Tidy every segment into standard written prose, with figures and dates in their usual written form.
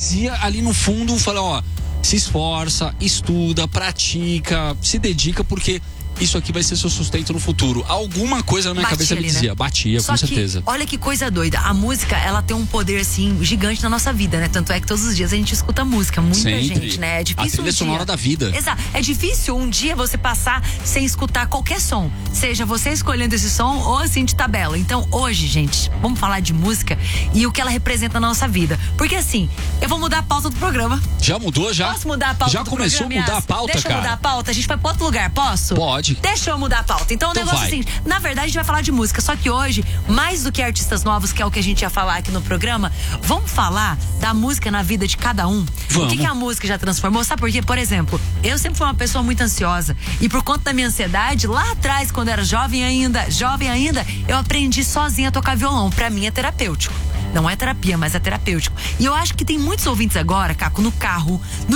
dizia ali no fundo, fala, ó, se esforça, estuda, pratica, se dedica, porque isso aqui vai ser seu sustento no futuro. Alguma coisa na minha cabeça me dizia, batia, com certeza. Olha que coisa doida, a música, ela tem um poder, assim, gigante na nossa vida, né? Tanto é que todos os dias a gente escuta música, muita gente, né? É difícil a trilha sonora da vida. Exato, é difícil um dia você passar sem escutar qualquer som, seja você escolhendo esse som ou assim de tabela. Então hoje, gente, vamos falar de música e o que ela representa na nossa vida. Porque assim, eu vou mudar a pauta do programa. Já mudou, já? Posso mudar a pauta já do começou programa? a mudar a pauta, Deixa cara? eu mudar a pauta, a gente vai pra outro lugar, posso? Pode. Deixa eu mudar a pauta. Então o negócio é o seguinte, na verdade a gente vai falar de música, só que hoje, mais do que artistas novos, que é o que a gente ia falar aqui no programa, vamos falar da música na vida de cada um. Vamos. O que a música já transformou? Sabe por quê? Por exemplo, eu sempre fui uma pessoa muito ansiosa e por conta da minha ansiedade, lá atrás, quando eu era jovem ainda, eu aprendi sozinha a tocar violão. Pra mim é terapêutico. Não é terapia, mas é terapêutico. E eu acho que tem muitos ouvintes agora, Caco, no carro, no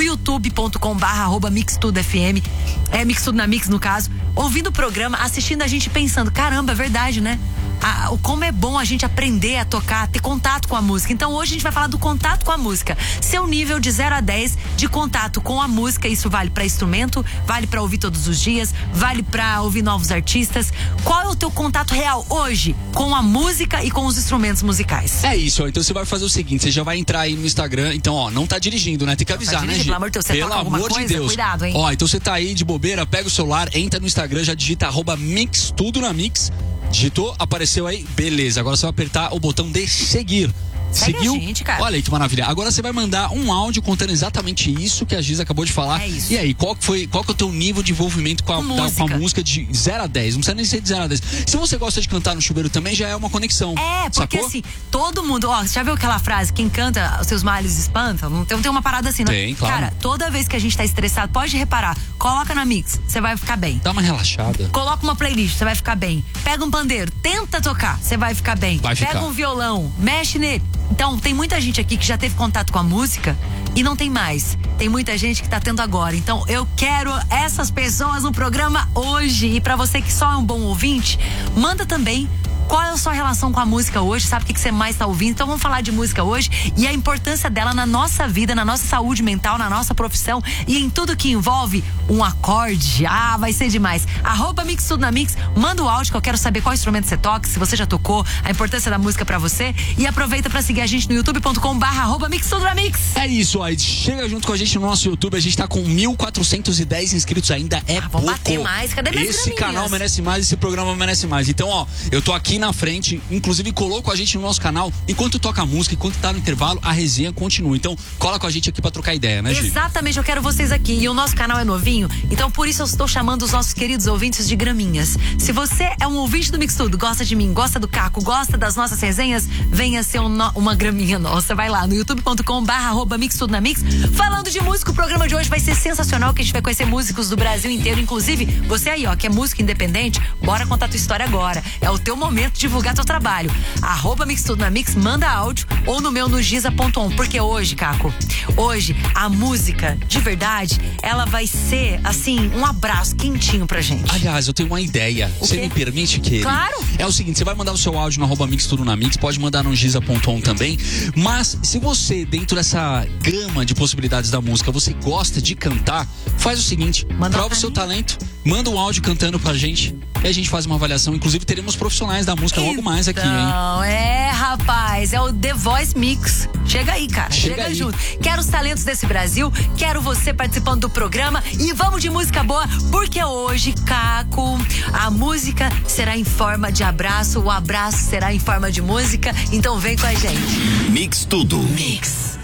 youtube.com/mixtudofm, Mixtudo na Mix, no caso, ouvindo o programa, assistindo a gente pensando, caramba, é verdade, né? Como é bom a gente aprender a tocar, ter contato com a música. Então hoje a gente vai falar do contato com a música. Seu nível de 0 a 10 de contato com a música, isso vale pra instrumento, vale pra ouvir todos os dias, vale pra ouvir novos artistas. Qual é o teu contato real hoje com a música e com os instrumentos musicais? É isso, ó. Então você vai fazer o seguinte, você já vai entrar aí no Instagram. Então, ó, não tá dirigindo, né? Tem que avisar, né, gente? Pelo amor de Deus, você toca alguma coisa? Deus. Cuidado, hein? Ó, então você tá aí de bobeira, pega o celular, entra no Instagram, já digita @mixtudonamix. Digitou, apareceu aí, beleza. Agora você vai apertar o botão de seguir. Segue Seguiu? a gente, cara. Olha aí que maravilha. Agora você vai mandar um áudio contando exatamente isso que a Giz acabou de falar. É isso. E aí, qual que é o teu nível de envolvimento com a música de 0 a 10? Não precisa nem ser de 0 a 10. Se você gosta de cantar no chuveiro também, já é uma conexão. Porque sacou? assim, todo mundo, ó, você já viu aquela frase, quem canta os seus males espanta? Não tem uma parada assim, não? Tem, claro. Cara, toda vez que a gente tá estressado, pode reparar, coloca na Mix, você vai ficar bem. Dá uma relaxada. Coloca uma playlist, você vai ficar bem. Pega um pandeiro, tenta tocar, você vai ficar bem. Pega um violão, mexe nele. Então, tem muita gente aqui que já teve contato com a música e não tem mais. Tem muita gente que tá tendo agora. Então, eu quero essas pessoas no programa hoje. E pra você que só é um bom ouvinte, manda também qual é a sua relação com a música hoje, sabe o que você mais tá ouvindo. Então vamos falar de música hoje e a importância dela na nossa vida, na nossa saúde mental, na nossa profissão e em tudo que envolve um acorde. Vai ser demais. @mixtudo na Mix, manda o áudio que eu quero saber qual instrumento você toca, se você já tocou, a importância da música pra você, e aproveita pra seguir a gente no youtube.com/mixtudo na Mix. É isso, aí chega junto com a gente no nosso YouTube, a gente tá com 1.410 inscritos, ainda é pouco. Vamos bater mais, cadê minhas Esse canal merece mais, esse programa merece mais. Então, ó, eu tô aqui na frente, inclusive colou com a gente no nosso canal, enquanto toca a música, enquanto tá no intervalo, a resenha continua. Então, cola com a gente aqui pra trocar ideia, né, Gi? Exatamente, eu quero vocês aqui. E o nosso canal é novinho, então por isso eu estou chamando os nossos queridos ouvintes de graminhas. Se você é um ouvinte do Mixtudo, gosta de mim, gosta do Caco, gosta das nossas resenhas, venha ser uma graminha nossa. Vai lá no youtube.com/mixtudo na Mix. Falando de música, o programa de hoje vai ser sensacional, que a gente vai conhecer músicos do Brasil inteiro. Inclusive, você aí, ó, que é música independente, bora contar tua história agora. É o teu momento de divulgar teu trabalho. @mixtudo na Mix, manda áudio ou no meu no giza.on. Porque hoje, Caco, hoje a música, de verdade, ela vai ser, assim, um abraço quentinho pra gente. Aliás, eu tenho uma ideia. Você me permite que... Claro. É o seguinte, você vai mandar o seu áudio no @mixtudo na Mix, pode mandar no giza.on também, mas se você, dentro dessa gama de possibilidades da música, você gosta de cantar, faz o seguinte, prova o seu talento, manda um áudio cantando pra gente, e a gente faz uma avaliação, inclusive teremos profissionais da música logo mais aqui, hein? Não, rapaz, é o The Voice Mix. Chega aí, cara, chega aí. junto. Quero os talentos desse Brasil, quero você participando do programa e vamos de música boa, porque hoje, Caco, a música será em forma de abraço, o abraço será em forma de música, então vem com a gente. Mix Tudo. Mix.